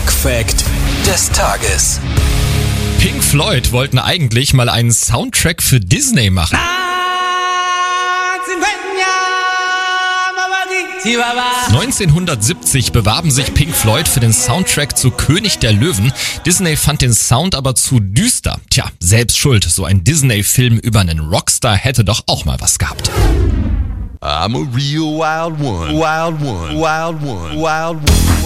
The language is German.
Musikfact des Tages. Pink Floyd wollten eigentlich mal einen Soundtrack für Disney machen. 1970 bewarben sich Pink Floyd für den Soundtrack zu König der Löwen. Disney fand den Sound aber zu düster. Tja, selbst schuld, so ein Disney-Film über einen Rockstar hätte doch auch mal was gehabt. I'm a real wild one, wild one, wild one, wild one.